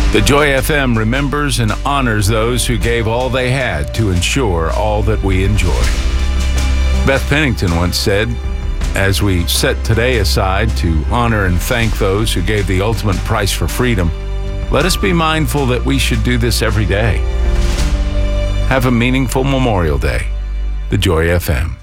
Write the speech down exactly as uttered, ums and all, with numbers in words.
The Joy F M remembers and honors those who gave all they had to ensure all that we enjoy. Beth Pennington once said, as we set today aside to honor and thank those who gave the ultimate price for freedom, let us be mindful that we should do this every day. Have a meaningful Memorial Day. The Joy F M.